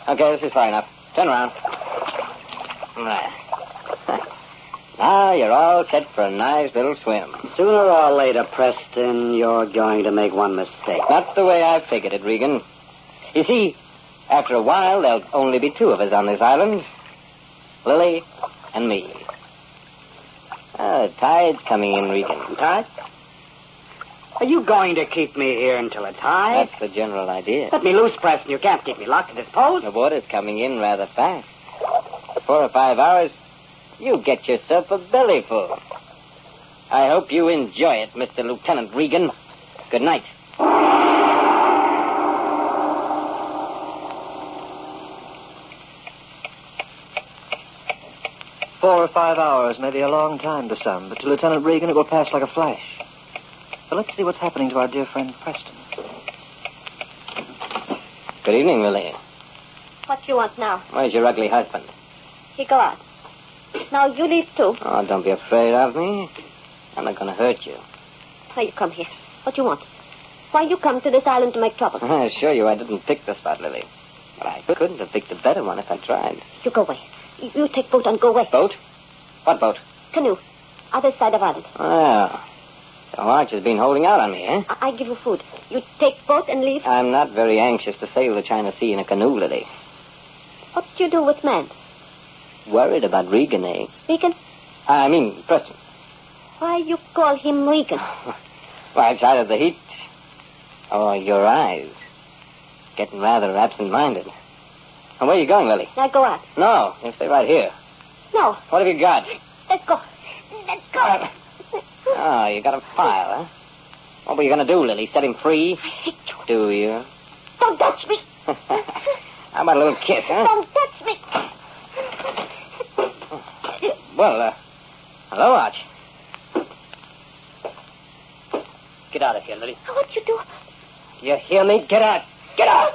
Okay, this is far enough. Turn around. Right. Now you're all set for a nice little swim. Sooner or later, Preston, you're going to make one mistake. Not the way I figured it, Regan. You see, after a while, there'll only be two of us on this island. Lily and me. The tide's coming in, Regan. Tide? Are you going to keep me here until the tide? That's the general idea. Let me loose, Preston. You can't keep me locked in this pose. The water's coming in rather fast. 4 or 5 hours, you get yourself a bellyful. I hope you enjoy it, Mr. Lieutenant Regan. Good night. 4 or 5 hours may be a long time to some, but to Lieutenant Regan it will pass like a flash. But let's see what's happening to our dear friend Preston. Good evening, Lily. What you want now? Where's your ugly husband? He go out. Now you leave too. Oh, don't be afraid of me. I'm not going to hurt you. Why you come here? What you want? Why you come to this island to make trouble? I assure you I didn't pick the spot, Lily. But I couldn't have picked a better one if I tried. You go away. You take boat and go away. Boat? What boat? Canoe. Other side of island. Oh. So Arch has been holding out on me, eh? I give you food. You take boat and leave. I'm not very anxious to sail the China Sea in a canoe, Lily. What do you do with man? Worried about Regan, eh? Regan? I mean, Preston. Why you call him Regan? Why, it's either the heat or your eyes. Getting rather absent-minded. And where are you going, Lily? I go out. No, you stay right here. No. What have you got? Let's go. Let's go. Oh, you got a file, huh? What were you going to do, Lily? Set him free? I hate you. Do you? Don't touch me. How about a little kiss, huh? Don't touch me. Well, hello, Arch. Get out of here, Lily. What you do? You hear me? Get out. Get out.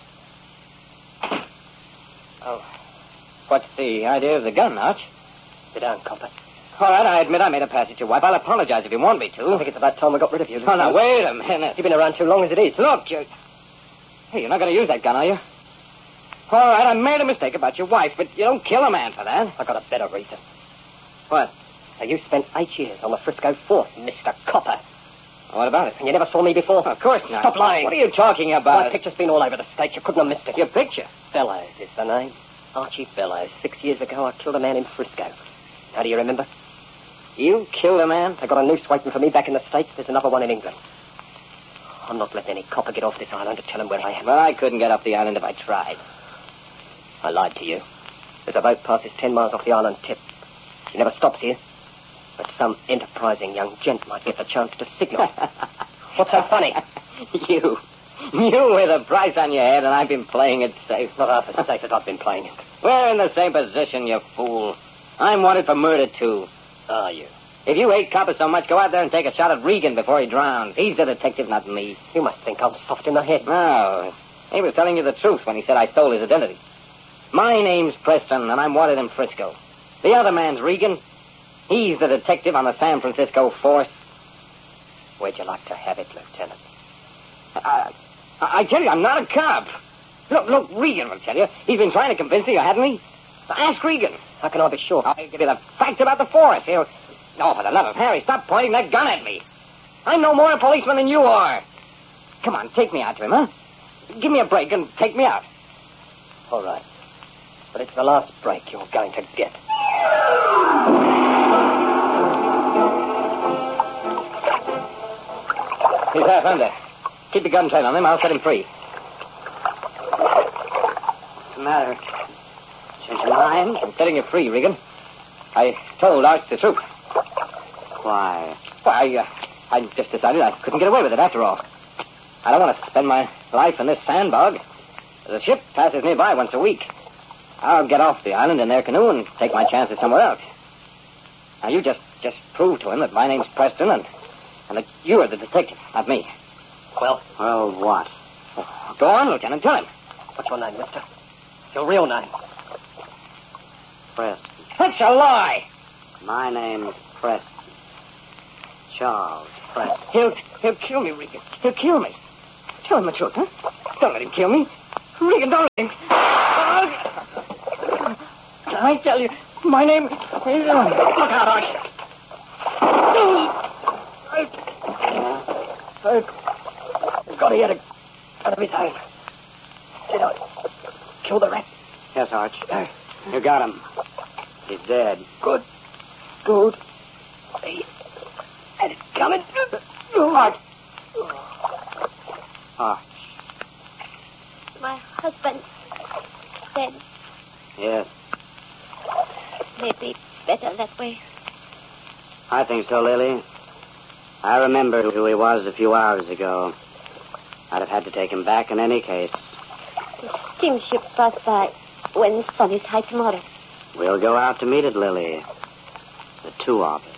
Oh, what's the idea of the gun, Arch? Sit down, copper. All right, I admit I made a pass at your wife. I'll apologize if you want me to. I think it's about time we got rid of you. Oh, now, wait a minute. You've been around too long as it is. Look, you... Hey, you're not going to use that gun, are you? All right, I made a mistake about your wife, but you don't kill a man for that. I got a better reason. What? Now, you spent 8 years on the Frisco Fort, Mr. Copper. What about it? And you never saw me before? Of course not. Stop lying. What are you talking about? My picture's been all over the state. You couldn't have missed it. Your picture? Bellows is the name. Archie Bellows. 6 years ago, I killed a man in Frisco. How do you remember? You killed a man? I got a noose waiting for me back in the States. There's another one in England. I'm not letting any copper get off this island to tell him where I am. Well, I couldn't get off the island if I tried. I lied to you. There's a boat passes 10 miles off the island tip. She never stops here. But some enterprising young gent might get the chance to signal. What's so funny? You with a price on your head, and I've been playing it safe. Not half as safe as I've been playing it. We're in the same position, you fool. I'm wanted for murder, too. Are you? If you hate Copper so much, go out there and take a shot at Regan before he drowns. He's the detective, not me. You must think I'm soft in the head. No. He was telling you the truth when he said I stole his identity. My name's Preston, and I'm wanted in Frisco. The other man's Regan. He's the detective on the San Francisco force. Where'd you like to have it, Lieutenant? I tell you, I'm not a cop. Look, Regan will tell you. He's been trying to convince you, hadn't he? Ask Regan. How can I be sure? I'll give you the facts about the force. He'll... Oh, for the love of Harry, stop pointing that gun at me. I'm no more a policeman than you are. Come on, take me out to him, huh? Give me a break and take me out. All right. But it's the last break you're going to get. He's half under. Keep the gun trained on him. I'll set him free. What's the matter? Change your mind? I'm setting you free, Regan. I told Arch the truth. Why? Why, I just decided I couldn't get away with it after all. I don't want to spend my life in this sandbog. The ship passes nearby once a week. I'll get off the island in their canoe and take my chances somewhere else. Now, you just prove to him that my name's Preston and that you're the detective, not me. Well, what? Go on, Lieutenant. Tell him. What's your name, mister? Your real name? Preston. That's a lie. My name's Preston. Charles Preston. He'll kill me, Regan. He'll kill me. Tell him the truth, huh? Don't let him kill me. Regan, don't let him. I tell you, my name is... Look out, Arch. I've got to get it out of his hand. Did I kill the rat? Yes, Arch. You got him. He's dead. Good. He had it coming. Arch. Arch. My husband dead. Yes, Maybe better that way. I think so, Lily. I remember who he was a few hours ago. I'd have had to take him back in any case. The steamship passed by when the sun is high tomorrow. We'll go out to meet it, Lily. The two of us.